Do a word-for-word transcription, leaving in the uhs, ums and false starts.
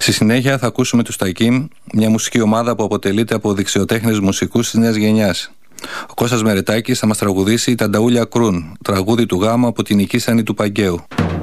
Στη συνέχεια θα ακούσουμε τους Τακίμ, μια μουσική ομάδα που αποτελείται από δεξιοτέχνες μουσικούς της νέας γενιάς. Ο Κώστας Μερετάκης θα μας τραγουδήσει «Τα Νταούλια Κρούν», τραγούδι του γάμου από την οικίσανη του Παγκαίου.